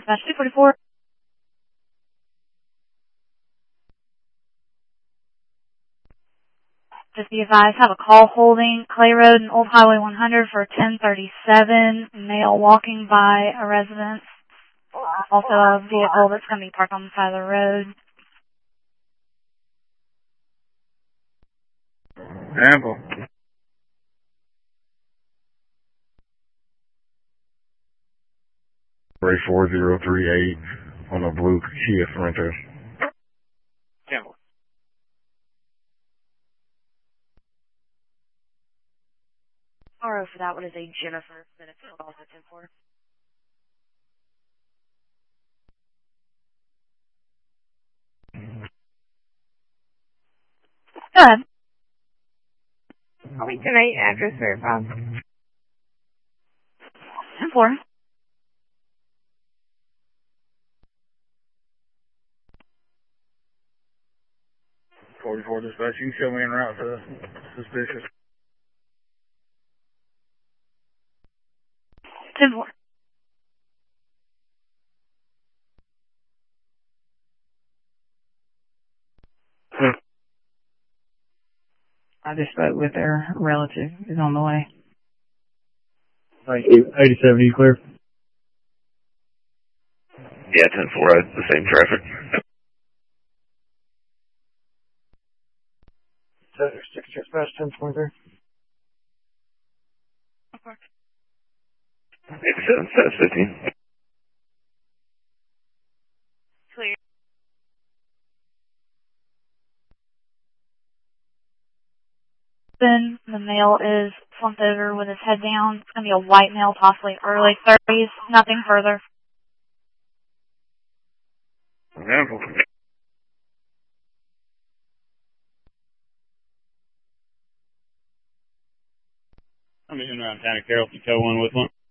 Dispatch 244. Just be advised, have a call holding Clay Road and Old Highway 100 for 1037, male walking by a residence. Also a vehicle that's going to be parked on the side of the road. Ample. Ray 4038 on a blue Kia Sorento. Ample. RO for that one is a Jennifer. Then it's also 10-4. Go ahead. I'll be tonight, address verified. 10-4. Dispatch, you can show me en route to suspicious. 10-4. I just spoke with their relative. He's on the way. Thank you. 87, you clear? Yeah, 10-4, the same traffic. 6 dispatch 10-4 87, status 15. Clear. Then the male is slumped over with his head down. It's going to be a white male, possibly early 30s. Nothing further. Ample. I'm in around town of Carroll. You tow one with one.